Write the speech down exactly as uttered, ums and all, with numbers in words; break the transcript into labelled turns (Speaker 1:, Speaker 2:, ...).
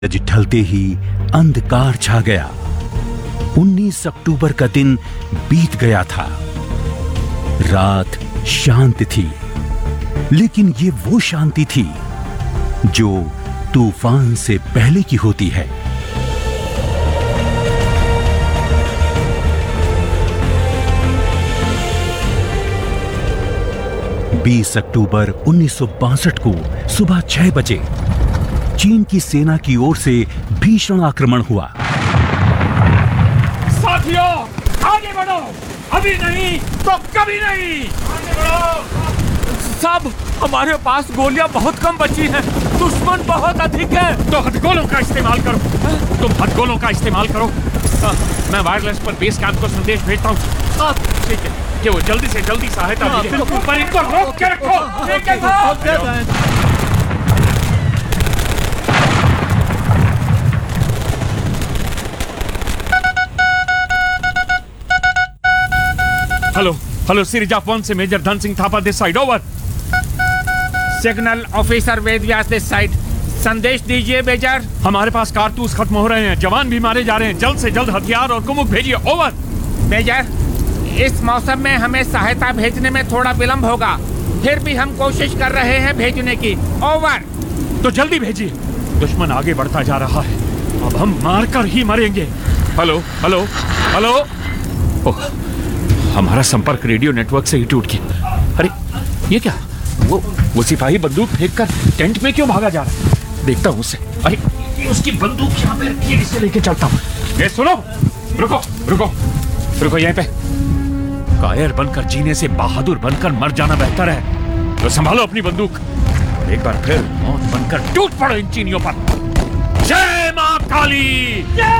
Speaker 1: सूरज ढलते ही अंधकार छा गया। उन्नीस अक्टूबर का दिन बीत गया था। रात शांत थी, लेकिन ये वो शांति थी जो तूफान से पहले की होती है। बीस अक्टूबर उन्नीस सौ बासठ को सुबह छह बजे चीन की सेना की ओर से भीषण आक्रमण हुआ।
Speaker 2: साथियों, आगे बढ़ो, अभी नहीं तो कभी नहीं। आगे बढ़ो। साहब, हमारे पास गोलियां बहुत कम बची हैं, दुश्मन बहुत अधिक है। तो हथगोलों का इस्तेमाल करो। तुम हथगोलों का इस्तेमाल करो। आ, मैं वायरलेस पर बेस कैंप को संदेश भेजता हूँ। ठीक है कि वो जल्दी से जल्दी सहायता दे। पर इनको रोक के रखो। ठीक है साहब। Hello hello series of one से major Dhan Singh Thapa this side, over.
Speaker 3: Signal officer Ved Vyas this side, संदेश दीजिए मेजर।
Speaker 2: हमारे पास कारतूस खत्म हो रहे हैं, जवान भी मारे जा रहे हैं, जल्द से जल्द हथियार और कुमुक भेजिए, ओवर।
Speaker 3: मेजर, इस मौसम में हमें सहायता भेजने में थोड़ा विलंब होगा, फिर भी हम कोशिश कर रहे हैं भेजने की, ओवर।
Speaker 2: तो जल्दी भेजिए, दुश्मन आगे बढ़ता जा रहा है, अब हम मार कर ही मरेंगे। Hello hello hello. ओह, हमारा संपर्क रेडियो नेटवर्क से ही टूट गया। अरे ये क्या, वो वो सिपाही बंदूक फेंक कर टेंट में क्यों भागा जा रहा है? देखता हूँ उससे। अरे उसकी बंदूक यहाँ पे रखी है, इससे लेके चलता हूँ। ये सुनो, रुको रुको रुको यहीं पे। कायर बनकर जीने से बहादुर बनकर मर जाना बेहतर है। तो संभालो अपनी बंदूक, एक बार फिर मौत बनकर टूट पड़ो इन चीनियों पर। जय मां काली।